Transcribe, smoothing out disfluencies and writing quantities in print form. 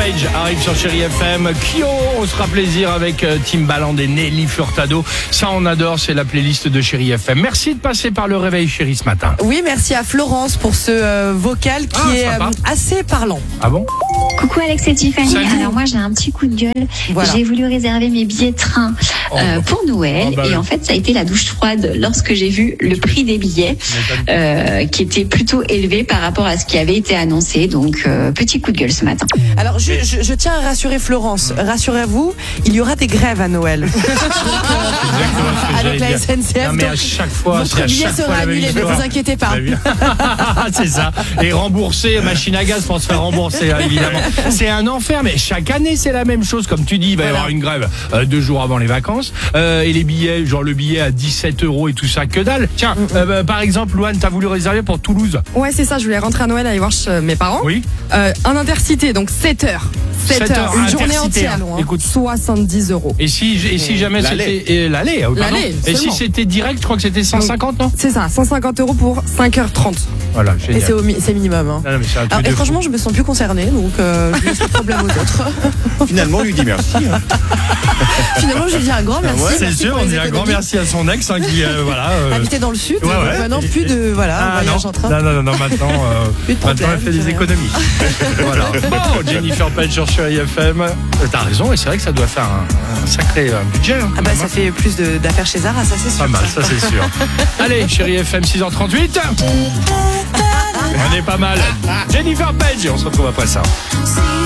Page arrive sur Chérie FM. Kyo, on se fera plaisir avec Timbaland et Nelly Furtado. Ça, on adore, c'est la playlist de Chérie FM. Merci de passer par le réveil chéri ce matin. Oui, merci à Florence pour ce vocal qui est assez parlant. Ah bon? Coucou Alex et Tiffany. Salut. Alors moi j'ai un petit coup de gueule. Voilà. J'ai voulu réserver mes billets de train pour Noël Oh, bah et oui. en fait ça a été la douche froide lorsque j'ai vu le prix des billets qui était plutôt élevé par rapport à ce qui avait été annoncé. Donc petit coup de gueule ce matin. Alors je tiens à rassurer Florence. Rassurez-vous, il y aura des grèves à Noël. Exactement ce que Avec j'allais la dire. SNCF. Non, mais à donc, chaque fois, votre c'est à billet chaque sera fois la même annulé, ne histoire. vous inquiétez pas. C'est ça. Et rembourser, machine à gaz pour se faire rembourser, évidemment. C'est un enfer, mais chaque année, c'est la même chose. Comme tu dis, il va y avoir une grève 2 jours avant les vacances. Et les billets, genre le billet à 17 € et tout ça, que dalle. Tiens, par exemple, Louane, t'as voulu réserver pour Toulouse. Ouais, c'est ça, je voulais rentrer à Noël aller voir mes parents. Oui. Un intercité, donc 7 heures. 7 heures, une journée Intercité, entière. hein. Écoute. 70 €. Et si jamais c'était l'aller, pardon. L'aller, Et si seulement. c'était direct, je crois que c'était 150, non? C'est ça, 150 € pour 5h30. Voilà, Et génial. c'est minimum. Hein. Non, mais c'est un truc Alors, de et fou. franchement, je me sens plus concernée, donc je laisse le problème aux autres. Finalement, on lui dit merci. Finalement, je lui dis un grand merci. C'est Merci sûr, pour on les dit un grand économies. merci à son ex qui Habité dans le sud, Ouais, ouais. maintenant plus de voyage en train. Non, maintenant, Plus de maintenant elle problème, fait des c'est rien. économies. Voilà. Bon, Jennifer Page sur Chérie FM. T'as raison, et c'est vrai que ça doit faire un sacré budget. Hein, Ah bah ça fait plus d'affaires chez Zara, ça c'est sûr. pas mal, ça c'est sûr. Allez, Chérie FM 6h38. On est pas mal. Jennifer Page, on se retrouve après ça.